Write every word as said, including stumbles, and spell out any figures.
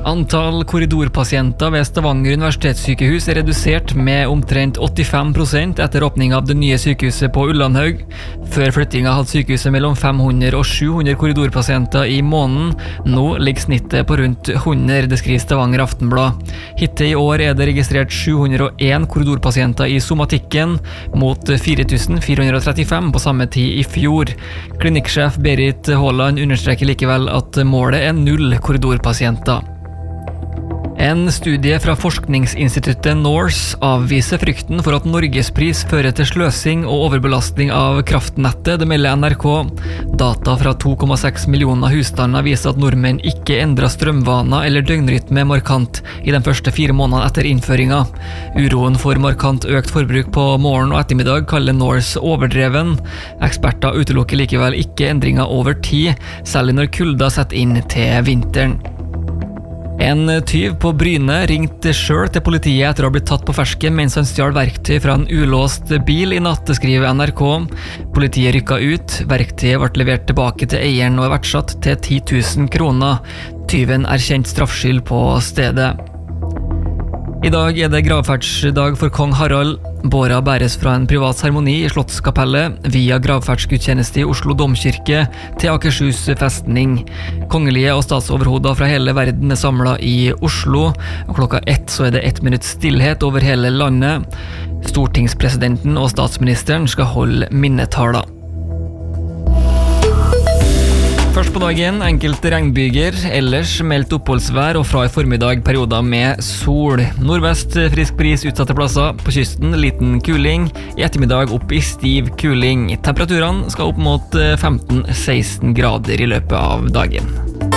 Antall korridorpasienter ved Stavanger universitetssykehus er redusert med omtrent åttifem prosent etter åpning av det nye sykehuset på Ullandhaug. Før flyttinga hadde sykehuset mellom fem hundre og sju hundre korridorpasienter i måneden. Nå ligger snittet på rundt hundre, det skriver Stavanger Aftenblad. Hittil i år er det registrert sju hundre og en korridorpasienter i somatikken, mot fire tusen fire hundre og trettifem på samme tid i fjor. Klinikksjef Berit Haaland understreker likevel at målet er null korridorpasienter. En studie fra forskningsinstituttet Norse avviser frykten for at Norgespris fører til sløsing og overbelastning av kraftnettet, det melder N R K. Data fra to komma seks millioner husstander viser at nordmenn ikke endret strømvaner eller døgnrytme markant i de første fire månedene etter innføringa. Uroen for markant økt forbruk på morgen og ettermiddag kaller Norse overdreven. Eksperter utelukker likevel ikke endringer over tid, særlig når kulda setter inn til vinteren. En tyv på Bryne ringte selv til politiet etter å ha blitt tatt på fersken mens han stjal verktøy fra en ulåst bil i natt, skriver N R K. Politiet rykket ut, verktøyet ble levert tilbake til eieren og er verdsatt til ti tusen kroner. Tyven erkjent straffskyld på stedet. I dag er det gravferdsdag for kong Harald. Båra bæres fra en privat seremoni i Slottskapellet via gravferdsgudstjeneste i Oslo domkirke til Akershus festning. Kongelige og statsoverhoder fra hele verden er samlet i Oslo, og klokka ett så er det ett minutt stillhet over hele landet. Stortingspresidenten og statsministeren skal holde minnetaler. Først på dagen, enkelte regnbyger, ellers meldt oppholdsvær og fra i formiddag perioder med sol. Nordvest frisk bris utsatte plasser, på kysten liten kuling, i ettermiddag opp i stiv kuling. Temperaturene skal opp mot femten til seksten grader i løpet av dagen.